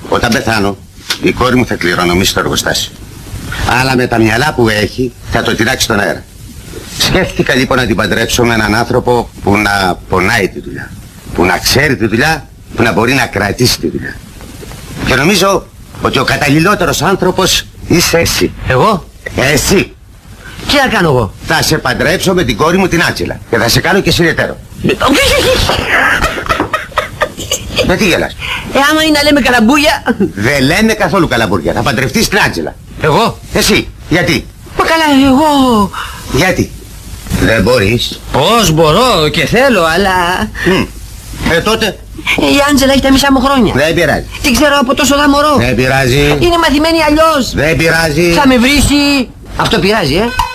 Όταν πεθάνω, η κόρη μου θα κληρονομήσει το εργοστάσιο. Αλλά με τα μυαλά που έχει θα το τυράξει στον αέρα. Σκέφτηκα λοιπόν να την παντρέψω με έναν άνθρωπο που να πονάει τη δουλειά, που να ξέρει τη δουλειά, που να μπορεί να κρατήσει τη δουλειά. Και νομίζω ότι ο καταλληλότερος άνθρωπος είσαι εσύ. Εγώ? Εσύ. Τι να κάνω εγώ? Θα σε παντρέψω με την κόρη μου την Άντζελα και θα σε κάνω και συνεταίρο. Γιατί γελάς? Άμα είναι να λέμε καλαμπούρια. Δεν λέμε καθόλου καλαμπούρια. Θα παντρευτείς την Άντζελα. Εγώ? Εσύ. Γιατί? Μα καλά, εγώ. Γιατί? Δεν μπορείς. Πώς μπορώ και θέλω, αλλά... Τότε. Η Άντζελα έχει τα μισά μου χρόνια. Δεν πειράζει. Την ξέρω από τόσο δαμορό. Δεν πειράζει. Είναι μαθημένη αλλιώς. Δεν πειράζει. Θα με βρίσει. Αυτό πειράζει,